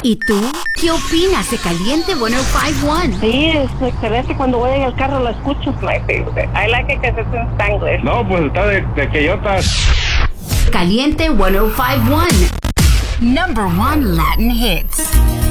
¿Y tú? ¿Qué opinas de Caliente 105.1? Sí, es excelente. Cuando voy en el carro lo escucho. My favorite. I like it because it's in Spanglish. No, pues está de queyotas. Caliente 105.1. Number 1 Latin hits.